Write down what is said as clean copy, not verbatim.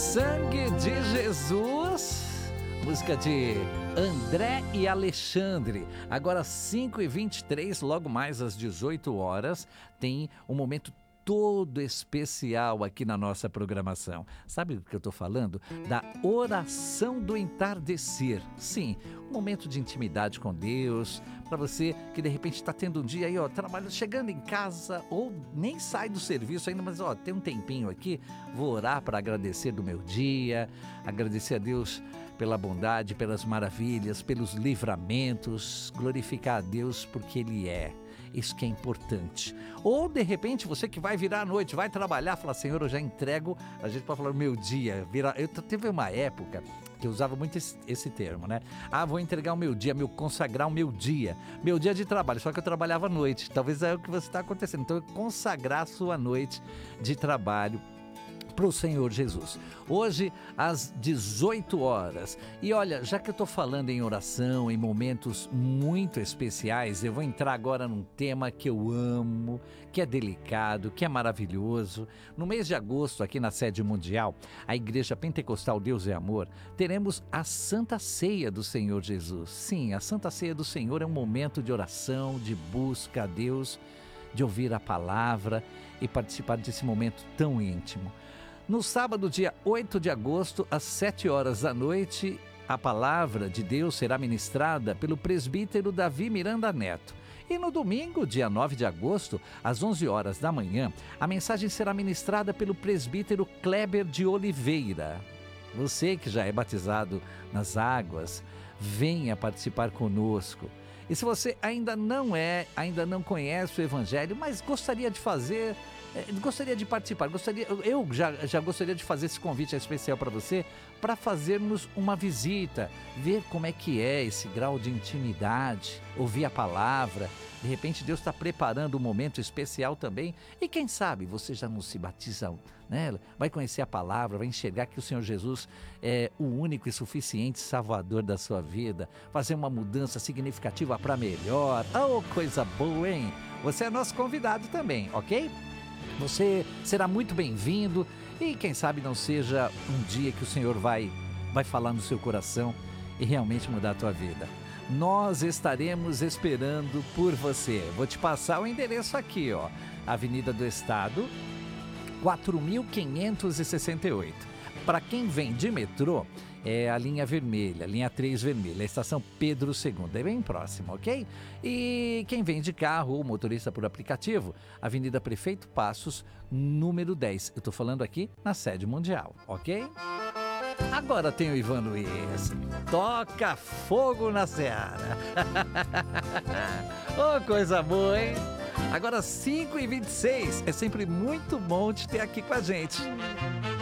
Sangue de Jesus, música de André e Alexandre. Agora 5h23, logo mais às 18 horas, tem um momento todo especial aqui na nossa programação. Sabe do que eu estou falando? Da oração do entardecer. Sim, um momento de intimidade com Deus, para você que de repente está tendo um dia aí, trabalhando, chegando em casa ou nem sai do serviço ainda, mas tem um tempinho aqui, vou orar para agradecer do meu dia, agradecer a Deus pela bondade, pelas maravilhas, pelos livramentos, glorificar a Deus porque Ele é. Isso que é importante. Ou, de repente, você que vai virar à noite, vai trabalhar, fala, Senhor, eu já entrego, a gente pode falar, meu dia. Teve uma época que eu usava muito esse termo, né? Vou entregar o meu dia, consagrar o meu dia de trabalho, só que eu trabalhava à noite. Talvez é o que você está acontecendo. Então, consagrar a sua noite de trabalho para o Senhor Jesus. Hoje, às 18 horas. E olha, já que eu estou falando em oração, em momentos muito especiais, eu vou entrar agora num tema que eu amo, que é delicado, que é maravilhoso. No mês de agosto, aqui na sede mundial, a Igreja Pentecostal Deus é Amor, teremos a Santa Ceia do Senhor Jesus. Sim, a Santa Ceia do Senhor é um momento de oração, de busca a Deus, de ouvir a palavra e participar desse momento tão íntimo. No sábado, dia 8 de agosto, às 7 horas da noite, a palavra de Deus será ministrada pelo presbítero Davi Miranda Neto. E no domingo, dia 9 de agosto, às 11 horas da manhã, a mensagem será ministrada pelo presbítero Kleber de Oliveira. Você que já é batizado nas águas, venha participar conosco. E se você ainda não conhece o Evangelho, mas gostaria de fazer... gostaria de participar, eu já gostaria de fazer esse convite especial para você, para fazermos uma visita, ver como é que é esse grau de intimidade, ouvir a palavra. De repente Deus está preparando um momento especial também, e quem sabe você já não se batiza, né? Vai conhecer a palavra, vai enxergar que o Senhor Jesus é o único e suficiente Salvador da sua vida, fazer uma mudança significativa para melhor. Oh, coisa boa, hein? Você é nosso convidado também, ok? Você será muito bem-vindo e quem sabe não seja um dia que o Senhor vai falar no seu coração e realmente mudar a tua vida. Nós estaremos esperando por você. Vou te passar o endereço aqui, Avenida do Estado, 4.568. Para quem vem de metrô, é a linha vermelha, linha 3 vermelha, a estação Pedro II, é bem próximo, ok? E quem vem de carro ou motorista por aplicativo, Avenida Prefeito Passos, número 10. Eu tô falando aqui na sede mundial, ok? Agora tem o Ivan Luiz. Toca fogo na seara. Oh, coisa boa, hein? Agora 5h26. É sempre muito bom te ter aqui com a gente.